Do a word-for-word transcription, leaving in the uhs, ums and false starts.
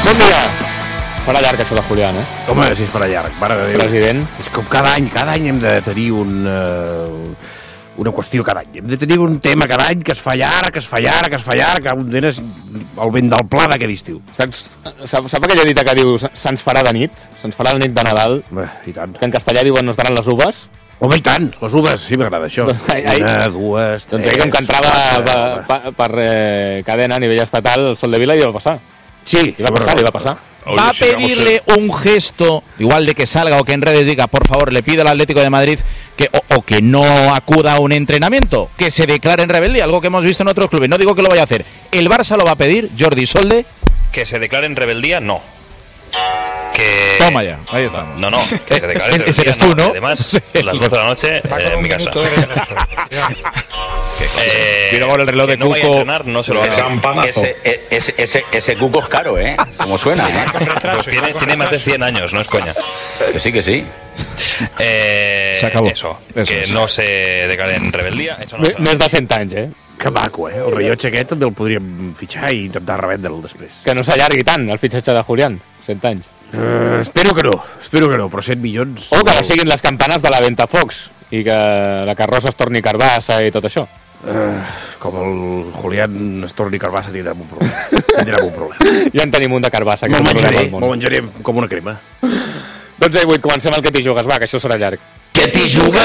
Bon dia. Farà llarg això de Julián, eh? Home, si es farà llarg, mare de Déu. President. És com cada any, cada any hem de tenir un, uh, una qüestió cada any. Hem de tenir un tema cada any que es fa llarg, que es fa llarg, que es fa llarg, que un d'ells és el vent del pla d'aquest estiu. Saps, sap, sap aquella dita que diu se'ns farà de nit? Se'ns farà de nit de Nadal? Bé, i tant. Que en castellà diuen nos daran les uves? Home, i tant, les uves, sí m'agrada això. Ai, ai. Una, dues, tres... Doncs ahir com que entrava per, per, per eh, cadena a nivell estatal el Sol de Vila i va passar. Sí, I va passar, i va passar. Va a pedirle un gesto, igual de que salga o que en redes diga, por favor, le pide al Atlético de Madrid que o, o que no acuda a un entrenamiento, que se declare en rebeldía, algo que hemos visto en otros clubes. No digo que lo vaya a hacer. ¿El Barça lo va a pedir, Jordi Solde? Que se declare en rebeldía, no. Que... Toma ya, ahí está. No, no, que se declare en Ese rebeldía, eres tú, no. ¿no? Además, Sí. a las doce de la noche eh, en mi casa. Eh, Mira ahora el reloj que de no vaya a Cuco. entrenar, no se lo va a hacer. Ese, ese, ese, ese cuco es caro, ¿eh? Como suena, ¿eh? Pues tiene, tiene más de cien años, no es coña. Que sí, que sí. Eh, Se acabó. Eso, Eso que es. no se declare en rebeldía. Eso no M- se Més de cent anys, eh? Que maco, eh? El rellotge aquest també el podríem fitxar i intentar revendre'l després. Que no s'allargui tant el fitxatge de Julián. cent anys. Uh, espero que no, espero que no, però cent milions... O que no siguin les campanes de la Ventafocs i que la carrossa es torni carbassa i tot això. Uh, com el Julián es torni carbassa tindrem un problema. Tindrem un problema. Ja en tenim un de carbassa. Que Me'l és el problema menjaré, del món. me'l menjaré com una crema. Doncs, eh, vull comencem el que t'hi jugues, va, que això serà llarg. Que t'hi jugues